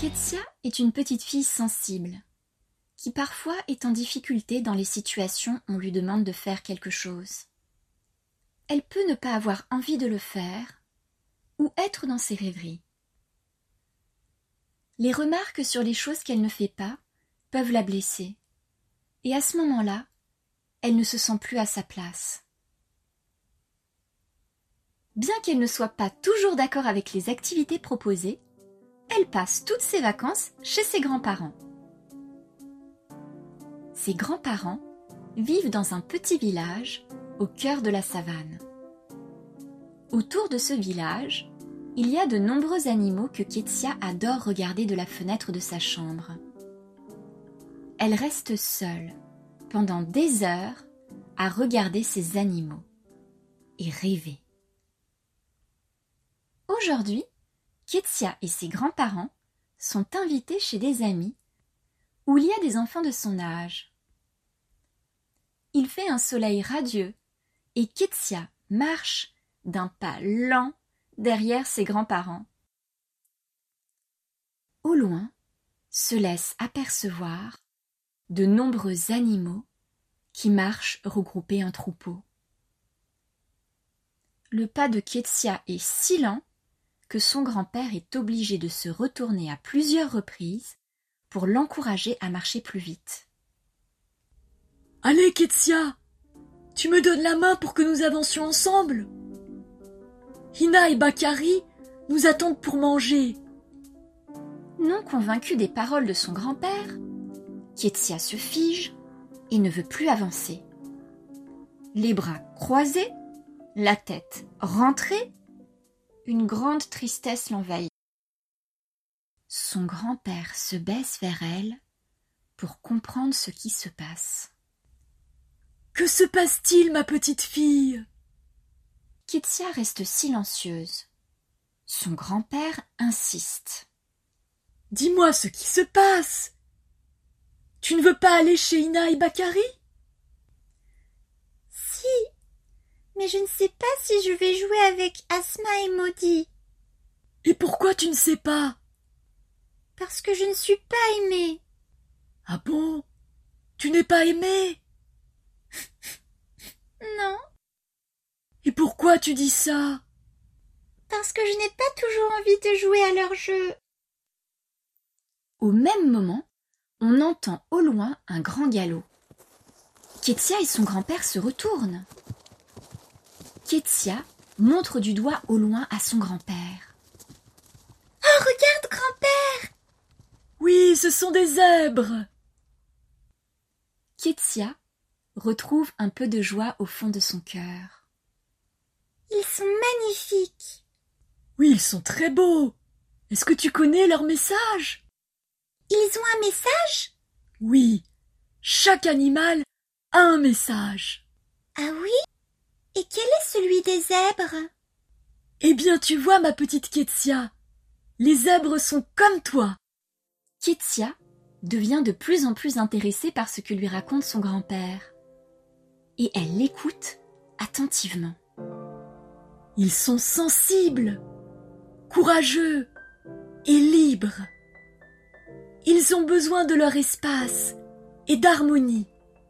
Ketsia est une petite fille sensible, qui parfois est en difficulté dans les situations où on lui demande de faire quelque chose. Elle peut ne pas avoir envie de le faire, ou être dans ses rêveries. Les remarques sur les choses qu'elle ne fait pas peuvent la blesser, et à ce moment-là, elle ne se sent plus à sa place. Bien qu'elle ne soit pas toujours d'accord avec les activités proposées, elle passe toutes ses vacances chez ses grands-parents. Ses grands-parents vivent dans un petit village au cœur de la savane. Autour de ce village, il y a de nombreux animaux que Ketsia adore regarder de la fenêtre de sa chambre. Elle reste seule pendant des heures à regarder ces animaux et rêver. Aujourd'hui, Ketsia et ses grands-parents sont invités chez des amis où il y a des enfants de son âge. Il fait un soleil radieux et Ketsia marche d'un pas lent derrière ses grands-parents. Au loin se laissent apercevoir de nombreux animaux qui marchent regroupés en troupeau. Le pas de Ketsia est si lent que son grand-père est obligé de se retourner à plusieurs reprises pour l'encourager à marcher plus vite. « Allez, Ketsia, tu me donnes la main pour que nous avancions ensemble. Hina et Bakari nous attendent pour manger. » Non convaincue des paroles de son grand-père, Ketsia se fige et ne veut plus avancer. Les bras croisés, la tête rentrée, une grande tristesse l'envahit. Son grand-père se baisse vers elle pour comprendre ce qui se passe. « Que se passe-t-il, ma petite fille ?» Ketsia reste silencieuse. Son grand-père insiste. « Dis-moi ce qui se passe. Tu ne veux pas aller chez Hina et Bakari ?» ?»« Si, mais je ne sais pas si je vais jouer avec Asma et Maudit. »« Et pourquoi tu ne sais pas ?»« Parce que je ne suis pas aimée. »« Ah bon? Tu n'es pas aimée ?»« Non. »« Et pourquoi tu dis ça ?»« Parce que je n'ai pas toujours envie de jouer à leur jeu. » Au même moment, on entend au loin un grand galop. Ketsia et son grand-père se retournent. Ketsia montre du doigt au loin à son grand-père. « Oh, regarde, grand-père !»« Oui, ce sont des zèbres !» Ketsia retrouve un peu de joie au fond de son cœur. « Ils sont magnifiques !»« Oui, ils sont très beaux. Est-ce que tu connais leur message ?»« Ils ont un message ?»« Oui, chaque animal a un message. »« Ah oui? Et quel est celui des zèbres ?»« Eh bien, tu vois, ma petite Ketsia, les zèbres sont comme toi. » Ketsia devient de plus en plus intéressée par ce que lui raconte son grand-père. Et elle l'écoute attentivement. Ils sont sensibles, courageux et libres. Ils ont besoin de leur espace et d'harmonie.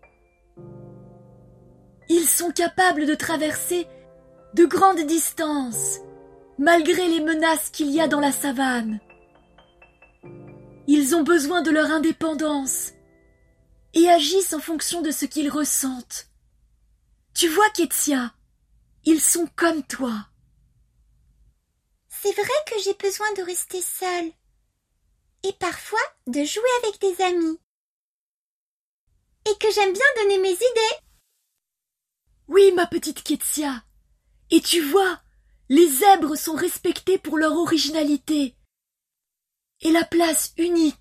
Ils sont capables de traverser de grandes distances, malgré les menaces qu'il y a dans la savane. Ils ont besoin de leur indépendance et agissent en fonction de ce qu'ils ressentent. Tu vois, Ketsia, ils sont comme toi. »« C'est vrai que j'ai besoin de rester seule et parfois de jouer avec des amis. Et que j'aime bien donner mes idées. » Oui, ma petite Ketsia. Et tu vois, les zèbres sont respectés pour leur originalité et la place unique